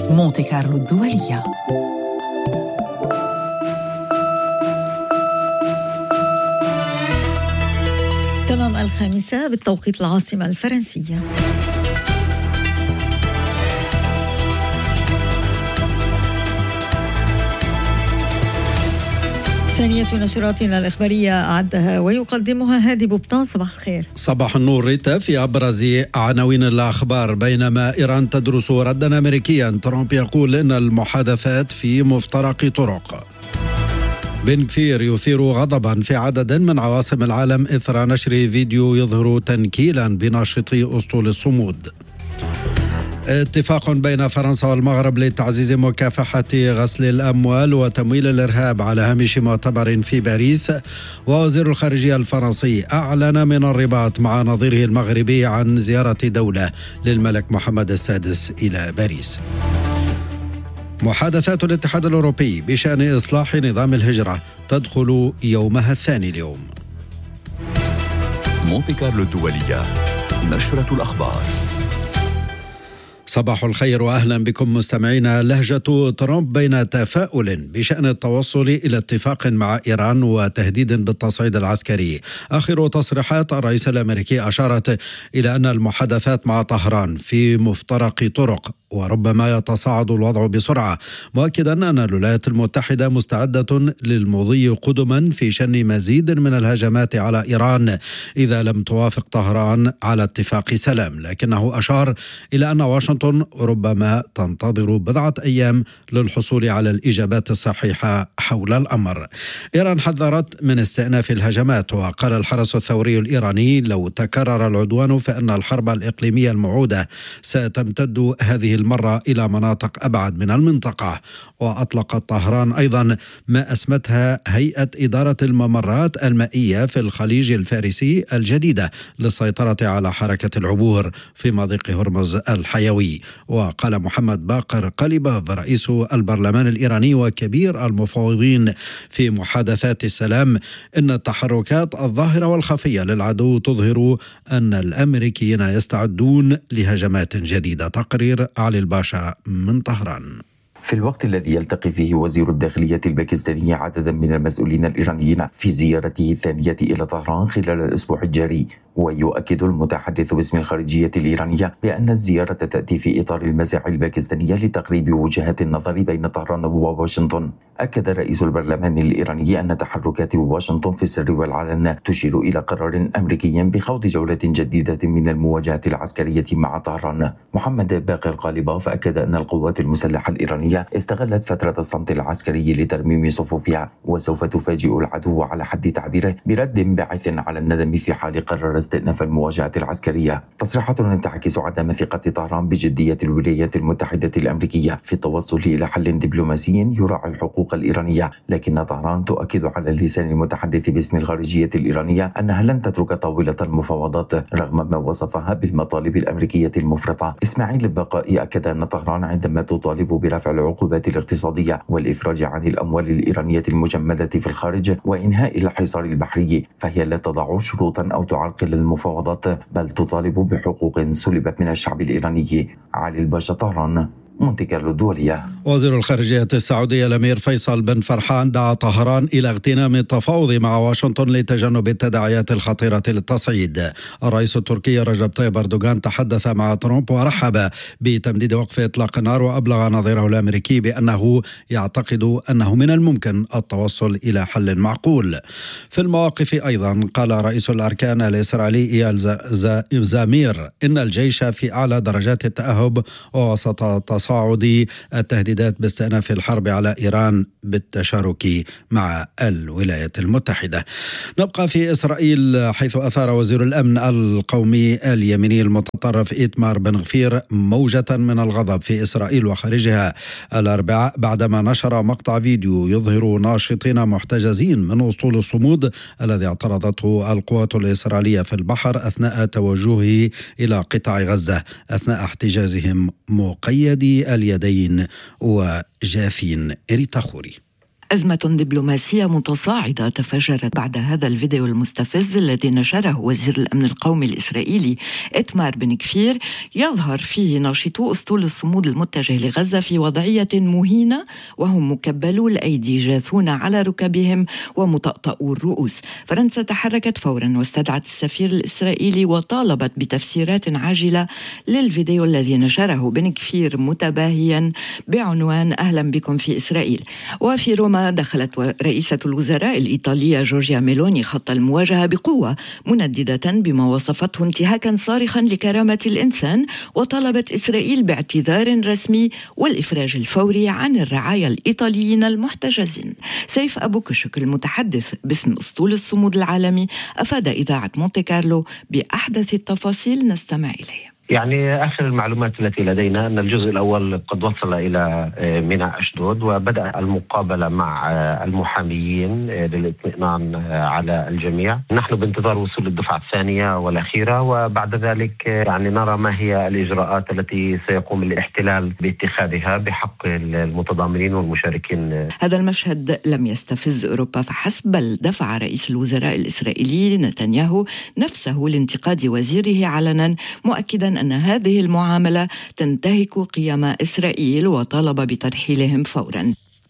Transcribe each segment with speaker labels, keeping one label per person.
Speaker 1: مونتي كارلو الدولية.
Speaker 2: تمام 5 بالتوقيت العاصمة الفرنسية. ثانية نشراتنا الإخبارية أعدها ويقدمها هادي بوبطان. صباح الخير.
Speaker 3: صباح النور ريتا. في أبرز عناوين الأخبار: بينما إيران تدرس ردا أمريكيا، ترامب يقول إن المحادثات في مفترق طرق. بن كفير يثير غضبا في عدد من عواصم العالم إثر نشر فيديو يظهر تنكيلا بناشطي أسطول الصمود. اتفاق بين فرنسا والمغرب لتعزيز مكافحة غسل الأموال وتمويل الإرهاب على هامش مؤتمر في باريس. ووزير الخارجية الفرنسي أعلن من الرباط مع نظيره المغربي عن زيارة دولة للملك محمد السادس إلى باريس. محادثات الاتحاد الأوروبي بشأن إصلاح نظام الهجرة تدخل يومها الثاني اليوم.
Speaker 4: مونتي كارلو الدولية، نشرة الأخبار.
Speaker 3: صباح الخير وأهلا بكم مستمعينا. لهجة ترامب بين تفاؤل بشأن التوصل إلى اتفاق مع إيران وتهديد بالتصعيد العسكري. آخر تصريحات الرئيس الأمريكي أشارت إلى أن المحادثات مع طهران في مفترق طرق وربما يتصاعد الوضع بسرعة، مؤكدا أن الولايات المتحدة مستعدة للمضي قدما في شن مزيد من الهجمات على إيران إذا لم توافق طهران على اتفاق سلام. لكنه أشار إلى أن واشنطن ربما تنتظر بضعة أيام للحصول على الإجابات الصحيحة حول الأمر. إيران حذرت من استئناف الهجمات، وقال الحرس الثوري الإيراني لو تكرر العدوان فإن الحرب الإقليمية الموعودة ستمتد هذه المرة إلى مناطق أبعد من المنطقة. وأطلقت طهران أيضا ما أسمتها هيئة إدارة الممرات المائية في الخليج الفارسي الجديدة للسيطرة على حركة العبور في مضيق هرمز الحيوي. وقال محمد باقر قليباف رئيس البرلمان الإيراني وكبير المفاوضين في محادثات السلام إن التحركات الظاهرة والخفية للعدو تظهر أن الأمريكيين يستعدون لهجمات جديدة. تقرير علي الباشا من طهران.
Speaker 5: في الوقت الذي يلتقي فيه وزير الداخلية الباكستاني عددا من المسؤولين الإيرانيين في زيارته الثانية إلى طهران خلال الأسبوع الجاري، ويؤكد المتحدث باسم الخارجية الإيرانية بأن الزيارة تأتي في إطار المساعي الباكستانية لتقريب وجهات النظر بين طهران وواشنطن. أكد رئيس البرلمان الإيراني أن تحركات واشنطن في السر والعلن تشير إلى قرار أمريكي بخوض جولة جديدة من المواجهة العسكرية مع طهران. محمد باقر قاليباف أكد أن القوات المسلحة الإيرانية استغلت فترة الصمت العسكري لترميم صفوفها، وسوف تفاجئ العدو على حد تعبيره برد باعث على الندم في حال قرر استئناف المواجهة العسكرية. تصريحات تعكس عدم ثقة طهران بجدية الولايات المتحدة الأمريكية في التوصل إلى حل دبلوماسي يراعي الحقوق الإيرانية، لكن طهران تؤكد على لسان المتحدث باسم الخارجية الإيرانية أنها لن تترك طاولة المفاوضات رغم ما وصفها بالمطالب الأمريكية المفرطة. إسماعيل البقائي أكد أن طهران عندما تطالب برفع العقوبات الاقتصادية والإفراج عن الأموال الإيرانية المجمدة في الخارج وإنهاء الحصار البحري فهي لا تضع شروطا أو تعرقل المفاوضات، بل تطالب بحقوق سلبت من الشعب الإيراني. علي الباشا، طهران، مونتي كارلو الدولية.
Speaker 3: وزير الخارجية السعودية الأمير فيصل بن فرحان دعا طهران إلى اغتنام التفاوض مع واشنطن لتجنب التداعيات الخطيرة للتصعيد. الرئيس التركي رجب طيب أردوغان تحدث مع ترامب ورحب بتمديد وقف إطلاق النار، وأبلغ نظيره الأمريكي بأنه يعتقد أنه من الممكن التوصل إلى حل معقول. في المواقف أيضا قال رئيس الأركان الإسرائيلي إيال زامير إن الجيش في أعلى درجات التأهب ووسط تصاعد التهديدات باستئناف الحرب على إيران بالتشارك مع الولايات المتحدة. نبقى في إسرائيل، حيث أثار وزير الأمن القومي اليميني المتطرف إيتمار بن غفير موجة من الغضب في إسرائيل وخارجها الأربعاء بعدما نشر مقطع فيديو يظهر ناشطين محتجزين من أسطول الصمود الذي اعترضته القوات الإسرائيلية في البحر أثناء توجهه إلى قطاع غزة أثناء احتجازهم مقيدي اليدين وجاثين. إريتا خوري.
Speaker 1: أزمة دبلوماسية متصاعدة تفجرت بعد هذا الفيديو المستفز الذي نشره وزير الأمن القومي الإسرائيلي إتمار بن كفير، يظهر فيه ناشطو أسطول الصمود المتجه لغزة في وضعية مهينة، وهم مكبلو الأيدي جاثون على ركبهم ومطأطئو الرؤوس. فرنسا تحركت فورا واستدعت السفير الإسرائيلي وطالبت بتفسيرات عاجلة للفيديو الذي نشره بن كفير متباهيا بعنوان أهلا بكم في إسرائيل. وفي روما دخلت رئيسة الوزراء الإيطالية جورجيا ميلوني خط المواجهة بقوة، منددة بما وصفته انتهاكا صارخا لكرامة الإنسان، وطلبت إسرائيل باعتذار رسمي والإفراج الفوري عن الرعايا الإيطاليين المحتجزين. سيف أبو كشك المتحدث باسم أسطول الصمود العالمي أفاد إذاعة مونتي كارلو بأحدث التفاصيل، نستمع إليه.
Speaker 6: يعني آخر المعلومات التي لدينا أن الجزء الأول قد وصل إلى ميناء أشدود، وبدأ المقابلة مع المحاميين للإطمئنان على الجميع. نحن بانتظار وصول الدفعة الثانية والأخيرة، وبعد ذلك يعني نرى ما هي الإجراءات التي سيقوم الاحتلال باتخاذها بحق المتضامنين والمشاركين.
Speaker 1: هذا المشهد لم يستفز أوروبا فحسب، بل دفع رئيس الوزراء الإسرائيلي نتنياهو نفسه لانتقاد وزيره علنا، مؤكدا أن هذه المعاملة تنتهك قيم إسرائيل، وطالب بترحيلهم فورا.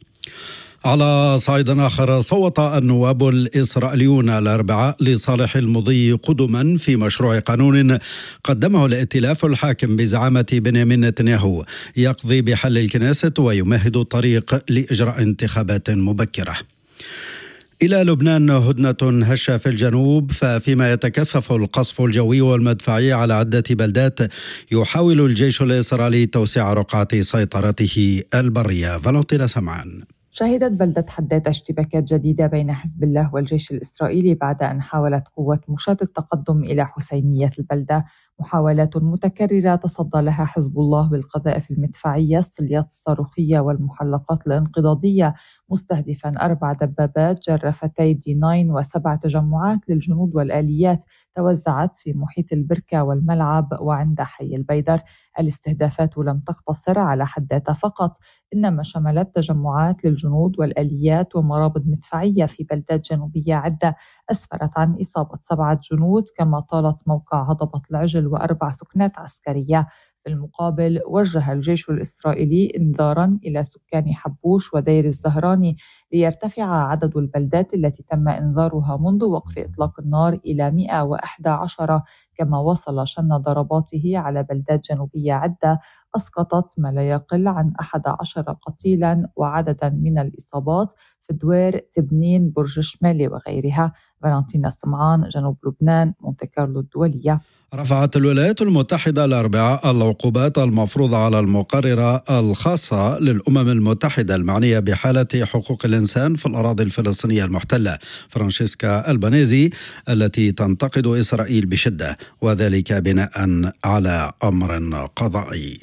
Speaker 3: على صعيد آخر، صوت النواب الإسرائيليون الأربعاء لصالح المضي قدما في مشروع قانون قدمه الائتلاف الحاكم بزعامة بنيامين نتنياهو يقضي بحل الكنيسة ويمهد الطريق لإجراء انتخابات مبكرة. إلى لبنان، هدنة هشة في الجنوب، ففيما يتكثف القصف الجوي والمدفعي على عدة بلدات يحاول الجيش الإسرائيلي توسيع رقعة سيطرته البرية. فالنتينا سمعان.
Speaker 7: شهدت بلدة حداد اشتباكات جديدة بين حزب الله والجيش الإسرائيلي بعد أن حاولت قوة مشاة التقدم إلى حسينية البلدة. محاولات متكررة تصدى لها حزب الله بالقذائف المدفعية، الصليات الصاروخية والمحلقات الانقضاضية، مستهدفا 4 دبابات جرفتي D9 و7 تجمعات للجنود والآليات توزعت في محيط البركة والملعب وعند حي البيدر. الاستهدافات لم تقتصر على حداثة فقط، إنما شملت تجمعات للجنود والآليات ومرابط مدفعية في بلدات جنوبية عدة أسفرت عن إصابة 7 جنود، كما طالت موقع هضبة العجل و4 ثكنات عسكرية. في المقابل وجه الجيش الإسرائيلي إنذارا إلى سكان حبوش ودير الزهراني ليرتفع عدد البلدات التي تم إنذارها منذ وقف إطلاق النار إلى 111، كما وصل شن ضرباته على بلدات جنوبية عدة أسقطت ما لا يقل عن 11 قتيلا وعددا من الإصابات في دوير، تبنين، برج شمالي وغيرها. فالنتينا سمعان، جنوب لبنان، مونتي كارلو الدولية.
Speaker 3: رفعت الولايات المتحدة الأربعاء العقوبات المفروضة على المقررة الخاصة للأمم المتحدة المعنية بحالة حقوق الإنسان في الأراضي الفلسطينية المحتلة فرانشيسكا ألبانيزي، التي تنتقد إسرائيل بشدة، وذلك بناء على أمر قضائي.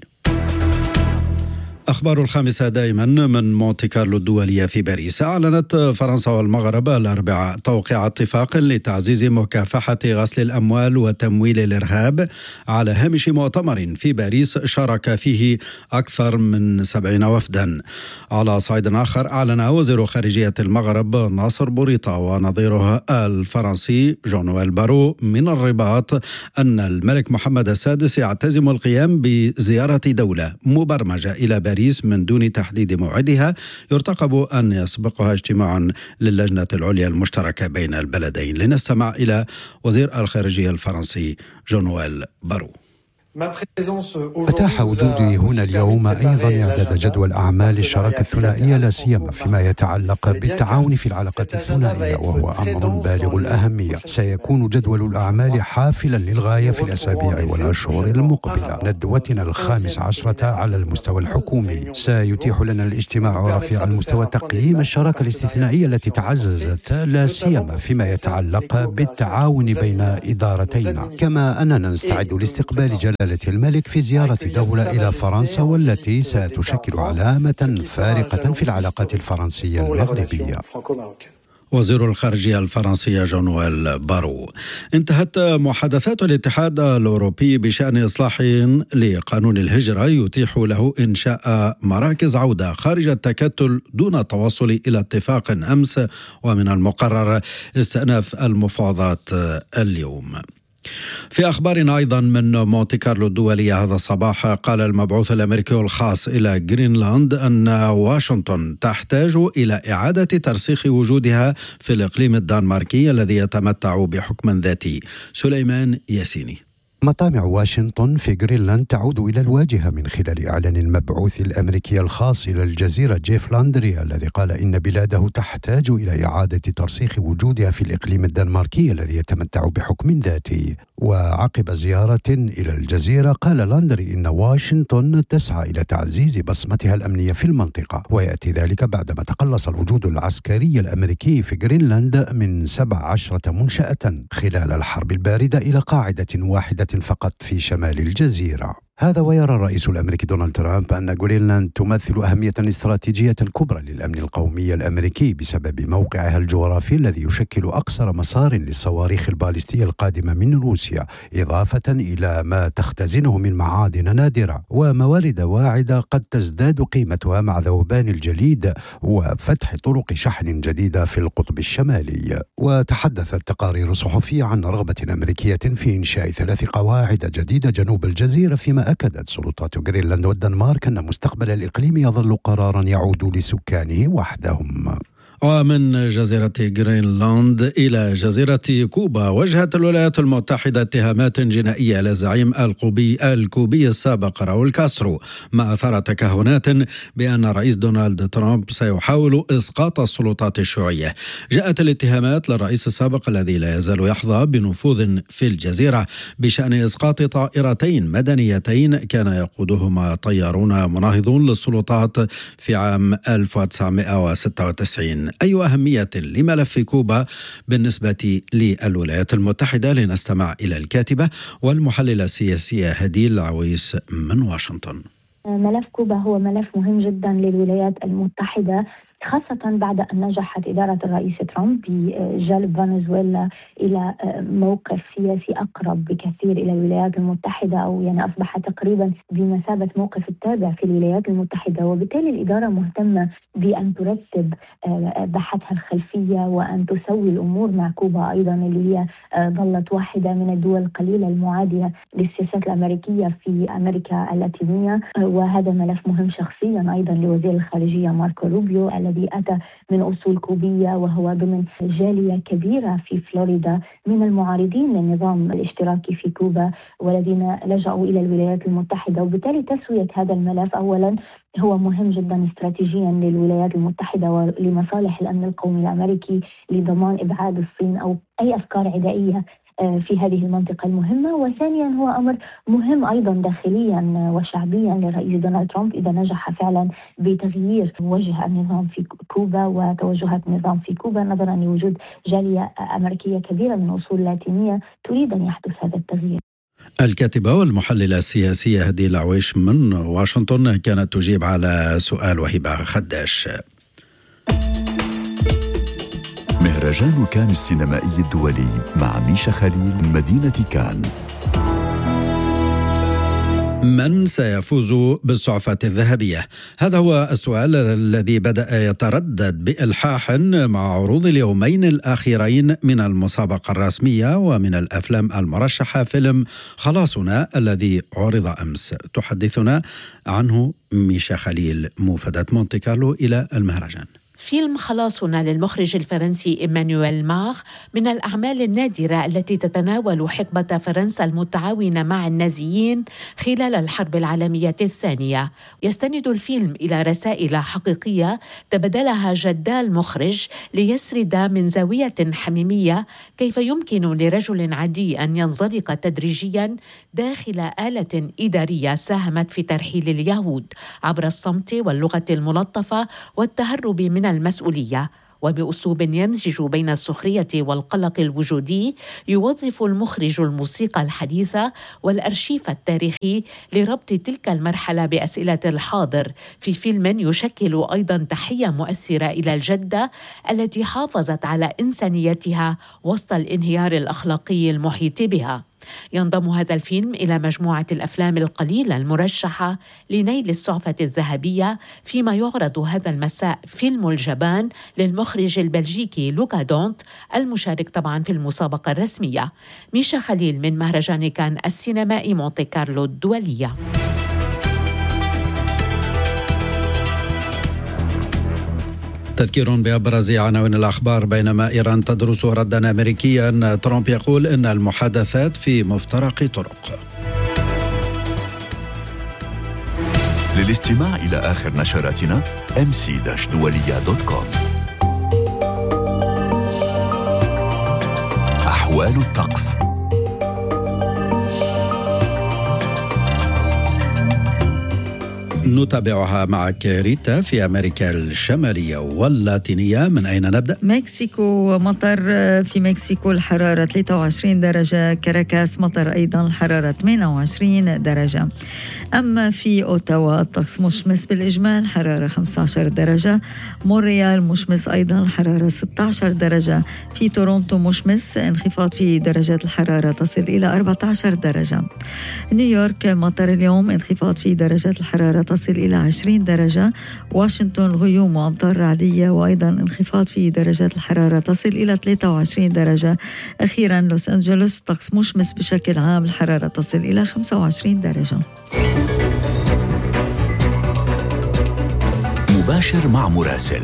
Speaker 3: أخبار 5 دائما من مونتي كارلو الدولية في باريس. أعلنت فرنسا والمغرب الأربعاء توقيع اتفاق لتعزيز مكافحة غسل الأموال وتمويل الإرهاب على هامش مؤتمر في باريس شارك فيه أكثر من 70 وفدا. على صعيد آخر، أعلن وزير خارجية المغرب ناصر بوريطة ونظيره الفرنسي جون نويل بارو من الرباط أن الملك محمد السادس يعتزم القيام بزيارة دولة مبرمجة إلى باريس من دون تحديد موعدها، يرتقب أن يسبقها اجتماع للجنة العليا المشتركة بين البلدين. لنستمع إلى وزير الخارجية الفرنسي جون نويل بارو.
Speaker 8: أتاح وجودي هنا اليوم أيضا إعداد جدول أعمال الشراكة الثنائية، لا سيما فيما يتعلق بالتعاون في العلاقات الثنائية، وهو أمر بالغ الأهمية. سيكون جدول الأعمال حافلا للغاية في الأسابيع والأشهر المقبلة. ندوتنا 15 على المستوى الحكومي سيتيح لنا الاجتماع ورفيع المستوى تقييم الشراكة الاستثنائية التي تعززت، لا سيما فيما يتعلق بالتعاون بين إدارتينا، كما أننا نستعد لاستقبال جلالة الملك في زيارة دولة إلى فرنسا، والتي ستشكل علامة فارقة في العلاقات الفرنسية المغربية.
Speaker 3: وزير الخارجية الفرنسي جون-نويل بارو. انتهت محادثات الاتحاد الأوروبي بشأن إصلاح لقانون الهجرة يتيح له إنشاء مراكز عودة خارج التكتل دون التوصل إلى اتفاق أمس، ومن المقرر استئناف المفاوضات اليوم. في أخبارنا أيضا من مونتي كارلو الدولية هذا الصباح، قال المبعوث الأمريكي الخاص إلى جرينلاند أن واشنطن تحتاج إلى إعادة ترسيخ وجودها في الإقليم الدنماركي الذي يتمتع بحكم ذاتي. سليمان ياسيني.
Speaker 8: مطامع واشنطن في جرينلاند تعود إلى الواجهة من خلال إعلان المبعوث الأمريكي الخاص إلى الجزيرة جيف لاندري، الذي قال إن بلاده تحتاج إلى إعادة ترسيخ وجودها في الإقليم الدنماركي الذي يتمتع بحكم ذاتي. وعقب زيارة إلى الجزيرة قال لاندري إن واشنطن تسعى إلى تعزيز بصمتها الأمنية في المنطقة، ويأتي ذلك بعدما تقلص الوجود العسكري الأمريكي في جرينلاند من 17 منشأة خلال الحرب الباردة إلى قاعدة واحدة فقط في شمال الجزيرة. هذا ويرى الرئيس الأمريكي دونالد ترامب أن جرينلاند تمثل أهمية استراتيجية كبرى للأمن القومي الأمريكي بسبب موقعها الجغرافي الذي يشكل أقصر مسار للصواريخ البالستية القادمة من روسيا، إضافة إلى ما تختزنه من معادن نادرة وموارد واعدة قد تزداد قيمتها مع ذوبان الجليد وفتح طرق شحن جديدة في القطب الشمالي. وتحدثت تقارير صحفية عن رغبة أمريكية في إنشاء 3 قواعد جديدة جنوب الجزيرة، فيما أكدت سلطات جرينلاند والدنمارك أن مستقبل الإقليم يظل قراراً يعود لسكانه وحدهم.
Speaker 3: ومن جزيرة جرينلاند إلى جزيرة كوبا، وجهت الولايات المتحدة اتهامات جنائية للزعيم الكوبي السابق راؤول كاسترو، ما أثار تكهنات بأن الرئيس دونالد ترامب سيحاول إسقاط السلطات الشيوعية. جاءت الاتهامات للرئيس السابق الذي لا يزال يحظى بنفوذ في الجزيرة بشأن إسقاط طائرتين مدنيتين كان يقودهما طيارون مناهضون للسلطات في عام 1996. أي أهمية لملف كوبا بالنسبة للولايات المتحدة؟ لنستمع إلى الكاتبة والمحللة السياسية هديل العويس من واشنطن.
Speaker 9: ملف كوبا هو ملف مهم جدا للولايات المتحدة، خاصة بعد أن نجحت إدارة الرئيس ترامب بجلب فنزويلا إلى موقف سياسي أقرب بكثير إلى الولايات المتحدة، أو يعني أصبح تقريبا بمثابة موقف التابع في الولايات المتحدة. وبالتالي الإدارة مهتمة بأن ترتب بحثها الخلفية وأن تسوي الأمور مع كوبا أيضا، اللي هي ظلت واحدة من الدول القليلة المعادية للسياسات الأمريكية في أمريكا اللاتينية. وهذا ملف مهم شخصيا أيضا لوزير الخارجية ماركو روبيو الذي أتى من أصول كوبية، وهو ضمن جالية كبيرة في فلوريدا من المعارضين للنظام الاشتراكي في كوبا والذين لجأوا إلى الولايات المتحدة. وبالتالي تسوية هذا الملف أولا هو مهم جدا استراتيجيا للولايات المتحدة ولمصالح الأمن القومي الأمريكي لضمان إبعاد الصين أو أي أفكار عدائية في هذه المنطقة المهمة. وثانيا هو أمر مهم أيضا داخليا وشعبيا للرئيس دونالد ترامب إذا نجح فعلا بتغيير وجه النظام في كوبا وتوجهات النظام في كوبا، نظرا لوجود جالية أمريكية كبيرة من أصول لاتينية تريد أن يحدث هذا التغيير.
Speaker 3: الكاتبة والمحللة السياسية هديل العويش من واشنطن كانت تجيب على سؤال وهبة خداش.
Speaker 4: مهرجان كان السينمائي الدولي مع ميشا خليل من مدينة كان.
Speaker 3: من سيفوز بالسعفة الذهبية؟ هذا هو السؤال الذي بدأ يتردد بإلحاح مع عروض اليومين الأخيرين من المسابقة الرسمية. ومن الأفلام المرشحة فيلم خلاصنا الذي عرض أمس. تحدثنا عنه ميشا خليل موفدة مونتي كارلو إلى المهرجان.
Speaker 10: فيلم خلاصنا للمخرج الفرنسي إيمانويل ماغ من الأعمال النادرة التي تتناول حقبة فرنسا المتعاونة مع النازيين خلال الحرب العالمية الثانية. يستند الفيلم إلى رسائل حقيقية تبادلها جدا المخرج ليسرد من زاوية حميمية كيف يمكن لرجل عادي أن ينزلق تدريجيا داخل آلة إدارية ساهمت في ترحيل اليهود عبر الصمت واللغة الملطفة والتهرب من المسؤولية. وبأسلوب يمزج بين السخرية والقلق الوجودي يوظف المخرج الموسيقى الحديثة والأرشيف التاريخي لربط تلك المرحلة بأسئلة الحاضر في فيلم يشكل أيضا تحية مؤثرة إلى الجدة التي حافظت على إنسانيتها وسط الانهيار الأخلاقي المحيط بها. ينضم هذا الفيلم إلى مجموعة الأفلام القليلة المرشحة لنيل السعفة الذهبية، فيما يعرض هذا المساء فيلم الجبان للمخرج البلجيكي لوكا دونت المشارك طبعا في المسابقة الرسمية. ميشا خليل من مهرجان كان السينمائي مونتي كارلو الدولية.
Speaker 3: تذكير بأبرز عناوين الأخبار. بينما إيران تدرس ردا أمريكيا، ترامب يقول إن المحادثات في مفترق طرق.
Speaker 4: للاستماع إلى آخر نشراتنا mc-dualia.com. أحوال الطقس.
Speaker 3: نتابعها معك ريتا. في أمريكا الشمالية واللاتينية، من أين نبدأ؟
Speaker 2: مكسيكو مطر، في مكسيكو الحرارة 23 درجة، كاراكاس مطر أيضا الحرارة 28 درجة. أما في أوتاوا الطقس مشمس بالإجمال، حرارة 15 درجة. مونريال مشمس أيضا الحرارة 16 درجة. في تورونتو مشمس، انخفاض في درجات الحرارة تصل إلى 14 درجة. نيويورك مطر اليوم، انخفاض في درجات الحرارة تصل إلى 20 درجة. واشنطن غيوم وأمطار رعدية وأيضا انخفاض في درجات الحرارة تصل إلى 23 درجة. أخيرا لوس أنجلوس طقس مشمس بشكل عام، الحرارة تصل إلى 25 درجة.
Speaker 4: مباشر مع مراسل.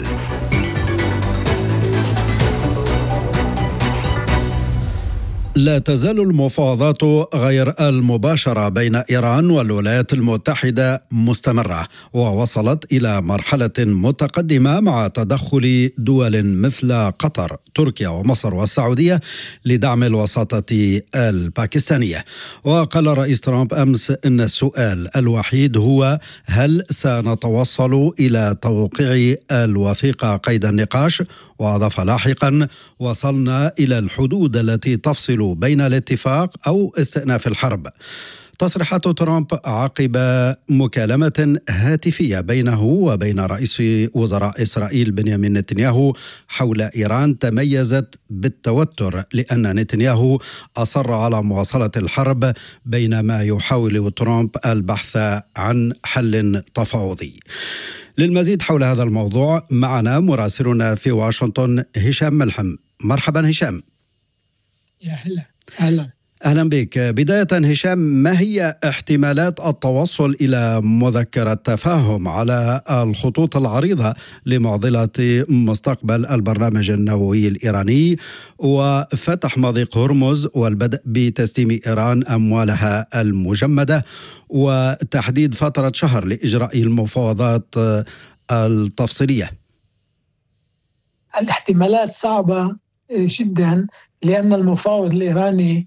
Speaker 3: لا تزال المفاوضات غير المباشرة بين إيران والولايات المتحدة مستمرة، ووصلت إلى مرحلة متقدمة مع تدخل دول مثل قطر، تركيا ومصر والسعودية لدعم الوساطة الباكستانية. وقال الرئيس ترامب أمس إن السؤال الوحيد هو هل سنتوصل إلى توقيع الوثيقة قيد النقاش. وأضاف لاحقا وصلنا إلى الحدود التي تفصل بين الاتفاق أو استئناف الحرب. تصريحات ترامب عقب مكالمة هاتفية بينه وبين رئيس وزراء إسرائيل بنيامين نتنياهو حول إيران تميزت بالتوتر، لأن نتنياهو أصر على مواصلة الحرب بينما يحاول ترامب البحث عن حل تفاوضي. للمزيد حول هذا الموضوع معنا مراسلنا في واشنطن هشام ملحم. مرحبا هشام.
Speaker 11: يا هلا.
Speaker 3: أهلا بك. بداية هشام، ما هي احتمالات التوصل إلى مذكرة تفاهم على الخطوط العريضة لمعضلة مستقبل البرنامج النووي الإيراني وفتح مضيق هرمز والبدء بتسليم إيران أموالها المجمدة وتحديد فترة شهر لإجراء المفاوضات التفصيلية؟
Speaker 11: الاحتمالات صعبة جدا، لأن المفاوض الإيراني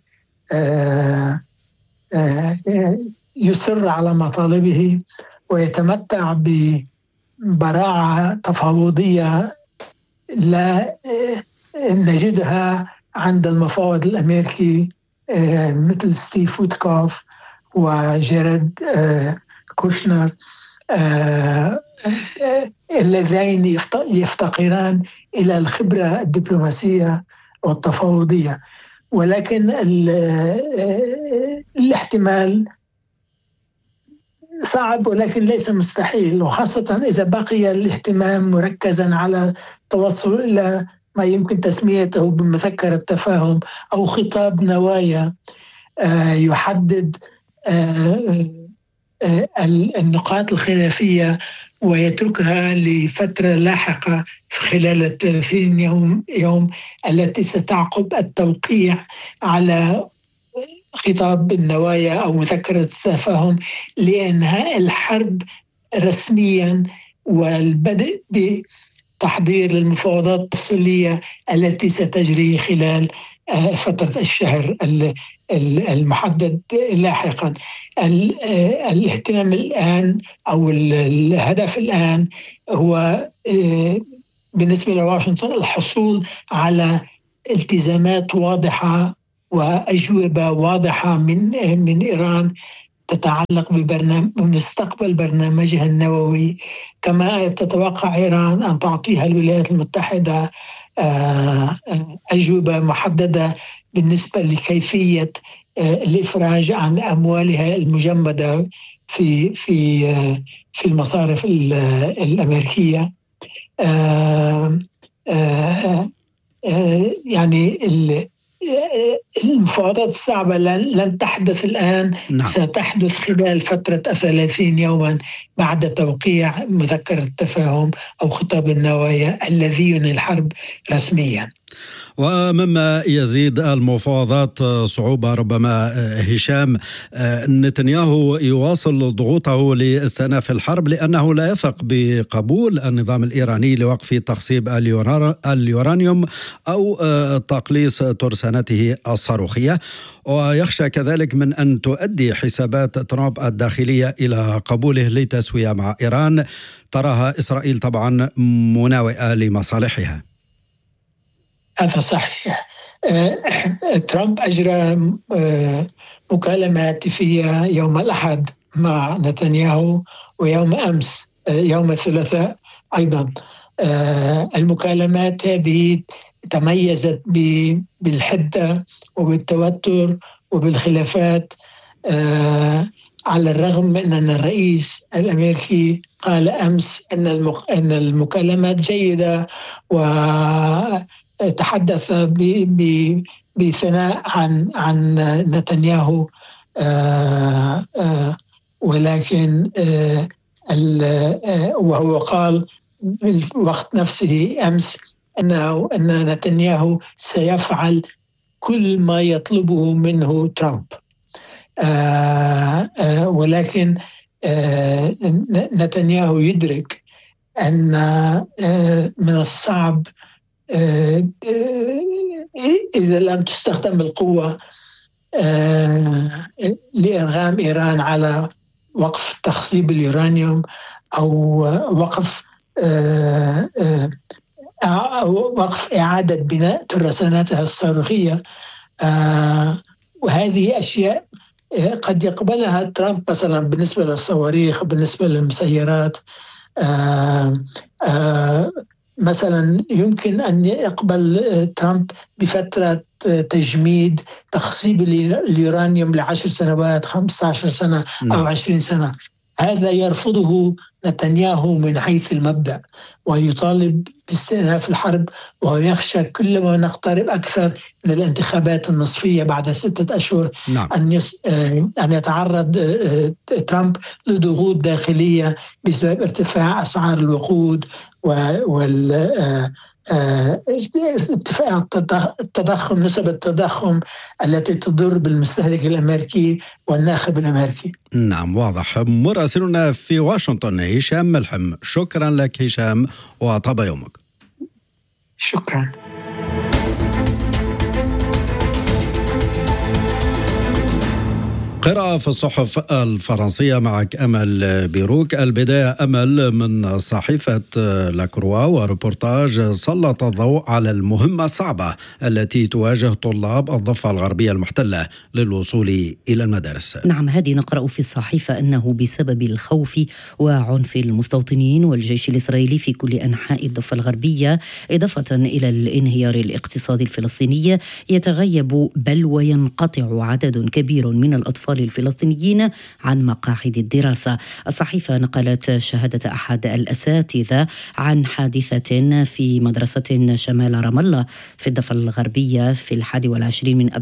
Speaker 11: يصر على مطالبه ويتمتع ببراعة تفاوضية لا نجدها عند المفاوض الأمريكي مثل ستيف ويتكوف وجيرد كوشنر اللذين يفتقران إلى الخبرة الدبلوماسية والتفاوضية. ولكن الاحتمال صعب ولكن ليس مستحيل، وخاصة إذا بقي الاهتمام مركزا على التوصل إلى ما يمكن تسميته بمذكرة تفاهم أو خطاب نوايا يحدد النقاط الخلافية ويتركها لفترة لاحقة خلال 30 يوم التي ستعقب التوقيع على خطاب النوايا أو مذكرة التفاهم لإنهاء الحرب رسميا والبدء بتحضير المفاوضات التفصيلية التي ستجري خلال فترة الشهر المحدد لاحقا. الاهتمام الآن أو الهدف الآن هو بالنسبة لواشنطن الحصول على التزامات واضحة وأجوبة واضحة من إيران تتعلق بمستقبل برنامجها النووي، كما تتوقع إيران أن تعطيها الولايات المتحدة أجوبة محددة بالنسبة لكيفية الإفراج عن أموالها المجمدة في المصارف الأمريكية. يعني المفاوضات الصعبة لن تحدث الآن. نعم. ستحدث خلال فترة 30 يوما بعد توقيع مذكرة التفاهم أو خطاب النوايا الذي ينهي الحرب رسميا.
Speaker 3: ومما يزيد المفاوضات صعوبة ربما هشام، نتنياهو يواصل ضغوطه لاستئناف الحرب لأنه لا يثق بقبول النظام الإيراني لوقف تخصيب اليورانيوم أو تقليص ترسانته الصاروخية، ويخشى كذلك من أن تؤدي حسابات ترامب الداخلية إلى قبوله لتسوية مع إيران تراها إسرائيل طبعا مناوئة لمصالحها.
Speaker 11: هذا صحيح. ترامب أجرى مكالمة هاتفية يوم الأحد مع نتنياهو ويوم أمس يوم الثلاثاء أيضا. المكالمات هذه تميزت بالحدة وبالتوتر وبالخلافات، على الرغم من أن الرئيس الأمريكي قال أمس أن المكالمات جيدة وتحدث بثناء عن نتنياهو، ولكن وهو قال بالوقت نفسه أمس أن نتنياهو سيفعل كل ما يطلبه منه ترامب، ولكن نتنياهو يدرك أن من الصعب إذا لم تستخدم القوة لإرغام إيران على وقف تخصيب اليورانيوم أو وقف إعادة بناء ترساناتها الصاروخية. وهذه أشياء قد يقبلها ترامب مثلا بالنسبة للصواريخ، بالنسبة للمسيرات. مثلا يمكن أن يقبل ترامب بفترة تجميد تخصيب اليورانيوم ل10 سنوات، 15 سنة أو 20 سنة. هذا يرفضه نتنياهو من حيث المبدأ ويطالب باستئناف الحرب، ويخشى كلما نقترب أكثر من الانتخابات النصفية بعد 6 أشهر أن يتعرض ترامب لضغوط داخلية بسبب ارتفاع أسعار الوقود ارتفاع التضخم، نسب التضخم التي تضر بالمستهلك الأمريكي والناخب الأمريكي.
Speaker 3: نعم، واضح. مراسلنا في واشنطن هشام ملحم، شكرا لك هشام وطاب يومك.
Speaker 11: شكرا.
Speaker 3: قراءة في الصحف الفرنسية معك أمل بيروك. البداية أمل من صحيفة لاكروا، وريبورتاج سلط الضوء على المهمة الصعبة التي تواجه طلاب الضفة الغربية المحتلة للوصول إلى المدارس.
Speaker 12: نعم، هذه نقرأ في الصحيفة أنه بسبب الخوف وعنف المستوطنين والجيش الإسرائيلي في كل أنحاء الضفة الغربية، إضافة إلى الانهيار الاقتصادي الفلسطيني، يتغيب بل وينقطع عدد كبير من الأطفال الفلسطينيين عن مقاعد الدراسة. الصحيفة نقلت شهادة أحد الأساتذة عن حادثة في مدرسة شمال رام الله في الضفة الغربية في 21 من